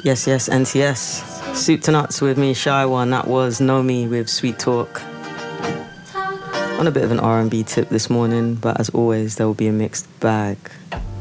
Yes, yes, NTS. Soup to Nuts with me, Shy One. That was Know Me with Sweet Talk. On a bit of an R&B tip this morning, but as always, there will be a mixed bag.